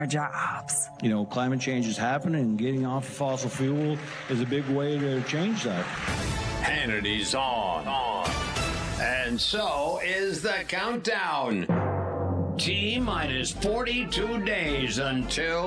our jobs. You know, climate change is happening, and getting off of fossil fuel is a big way to change that. Hannity's on. And so is the countdown. T-minus 42 days until